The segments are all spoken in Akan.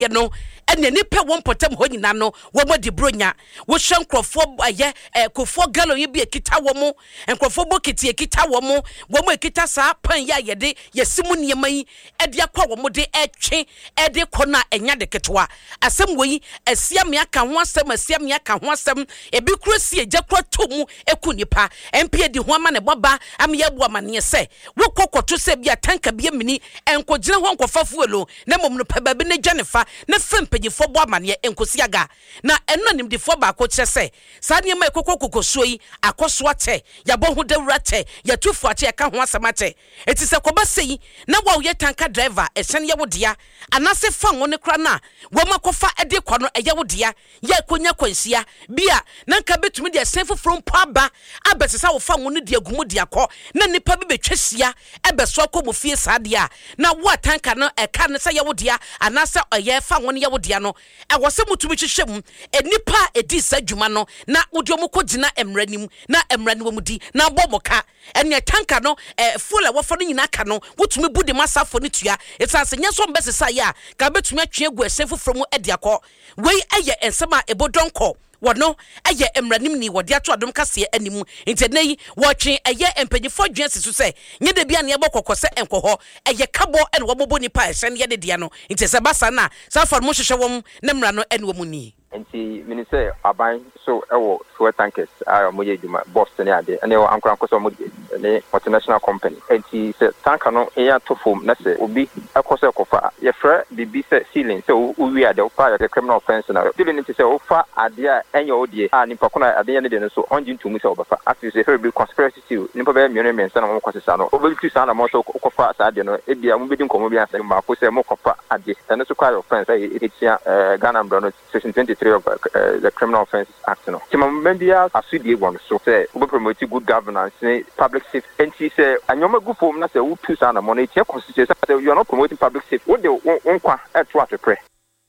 ye no ene nipa won potem ho nyina no wo modi bronya wo hwe nkrofo aye kofo gallon ye bi ekita wo mo nkrofo bokiti ekita wo mo ekita saa pan ya yede yesimu niema yi ede akwa wo mo de etwe ede kona enya de ketwa asem woyi asia me aka ho asem asia me aka ho asem ebi krosi ejekwa tomu eku nipa empie di ho ama ne boba am ye bo amane se wo kokoto se bia tanka bia mini enkogire ho nkofafuelo na mom no pababe ne gyanefa na fempegifo bo amane enkosiaga na eno nimdifo ba ko kire se sa niema ekokokokoso yi akoso ate ya bo ho dawura te ya tufu ate aka ho asem ate etise koba sei na wa ye tanka driver ehyen ye wodia anase fa won kra na wo makofa ede kwa no eye wodia ye konya kwansia bia na nka betumi de sen foforo mpo aba abesesa wo fa won de agumu de akọ na nipa bi betwasia ebeso akọ mofie saade na wo tanka no eka ne se ye wodia anase oye fa won ye wodia no ewose mutumi hwehwem enipa edi sadwuma no na wodi omukogina emranim na emrani wo mudi na bomoka ene tanka no full wo fa no nyina ka no wotumi budi masafo ne tua etase nya so mbesesa ya ka betumi atwe egu esen foforo mu edi akọ wei eye ensema ebodonko wono eye emranim ni wodi ato adom kase animu ntenei wotwe eye empanyifo dwense so se nye de bia ne ebokokose enkoho eye kabo ene wo bobo nipa ehyen ye de dia no ntese basa na safa mo hwehwe wom ne mra no ene wo mu ni enti minise aban so ewo fuel tankers mo ye djuma Boston ade ene wo ankran koso mo ne multinational company enti se tanker no eya to form na se obi akose kofa ye fra bibi se ceiling so uwi ade o fa ye criminal offense na ceiling nti se o fa ade a enye odie a nipa kona ade ne de no so onji ntumi se obafa after se her be conspiracy to nipa be miene mensa na mo kwasesa no obi sa na mo so kofa sa ade no ebia mo bedi nkomo bi asa ma ko se mo kofa ade ene so kwa offense e tia Ghana Brown section 23 of the Criminal Offences Act no Timamendia asudie won so say we promote good governance public safety and she say anyoma go form na say we two sana money tie constitution say you are not promoting public safety we dey won kwa eto atopre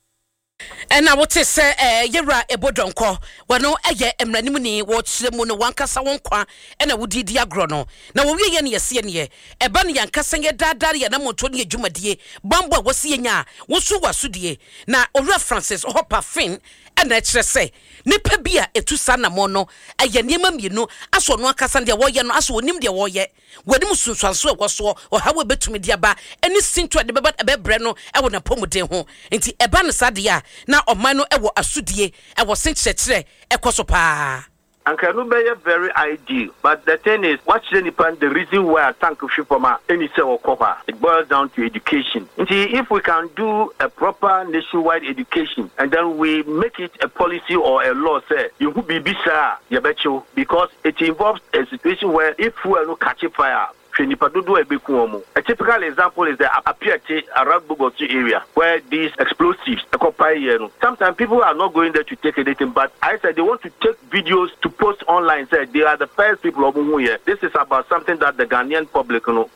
ena wote se yera ebodonko wono eye emranim ni wo kyeremu no wankasa wonkwa ena wodidi agro no na wo wiye ne yese ne eba ne yankasa ye dadare ya na moto ne adwumadie bambo a wose nya wo so wasudie na Owura Francis Hopper Finn ena kyerɛ se nipa bia etusa na mo no eye niema mienu aso no akasa de wo ye no aso onim de wo ye wanim sunsuanso e woso o hawe betumi de aba eni sinto de beba ebebre no e wo na pomuden ho nti eba no sade ya na oman no ewo asudie ewo senkyekere ekoso pa Ankanu be very ideal, but the thing is, what's the reason why I thank you for my any cell cover? It boils down to education. See, if we can do a proper nationwide education and then we make it a policy or a law, say you could be bizarre, you bet you, because it involves a situation where if we are not catching fire. A typical example is the Apiate around Bogotá area where these explosives occupy. Sometimes people are not going there to take anything, but I said they want to take videos to post online. Say they are the first people here. This is about something that the Ghanaian public know.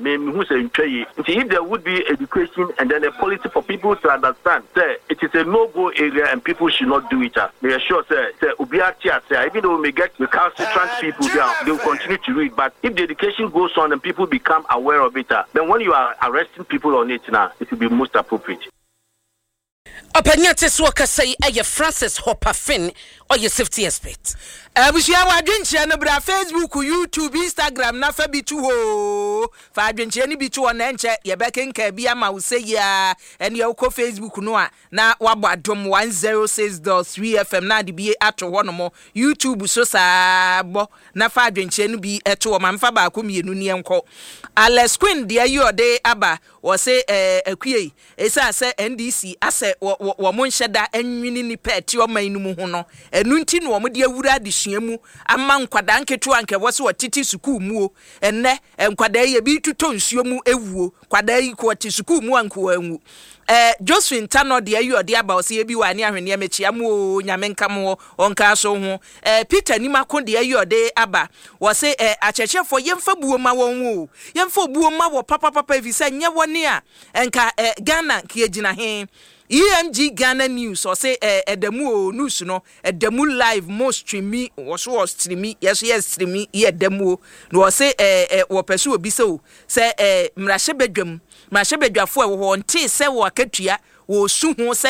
If there would be education and then a policy for people to understand, say it is a no-go area and people should not do it. They are sure, say even though we may get recalcitrant people down, they will continue to read. But if the education goes on and people become aware of it, then when you are arresting people on it now, it will be most appropriate. Opanyate so ka say Francis Hopper Finn or your safety expert. Abushia wa dwenche no bra Facebook, YouTube, Instagram na fa bitu ho. Fa dwenche ni bitu ona nche ye bekenka bia ma wo say ya ene ye ko Facebook no a na wabo adom 106.3 FM na de bi ato ho no mo YouTube so sa bo na fa dwenche no bi eto o mamfa ba ko mienu ni enko. Alex Queen de ayode aba wo say akue esa say NDC ase wo mo nheda anwini ni peti o man mu ho no enu nti no mo de awura de mu amma nkwada nketu anke wose watiti sukuu mu enne nkwada ye bi tuto nsuo mu ewuo kwada yi ko ti sukuu mu anko anwu Josephine Tano de ayu ode aba ose bi wa ne ahwene mechia mu nyamenka mu onka so ho Peter Nimako de ayu ode aba wose achechefo yemfa buo ma won wo yemfa buo ma wo papa visa nye woni a enka Ghana ke agina he EMG Ghana News or say Edemu news no Edemu live most streamy was streamy yes streamy Edemu no say wo pesu obi so say mrahye bedwam mrahye bedwafo e wo nte se wo akatua wo su ho